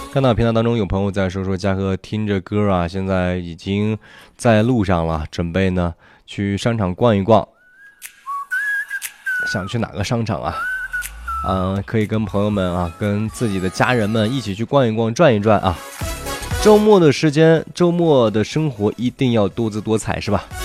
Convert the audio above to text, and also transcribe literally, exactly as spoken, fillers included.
看到频道当中有朋友在说说嘉禾听着歌啊，现在已经在路上了，准备呢去商场逛一逛。想去哪个商场啊？嗯、呃，可以跟朋友们啊，跟自己的家人们一起去逛一逛、转一转啊。周末的时间，周末的生活一定要多姿多彩，是吧？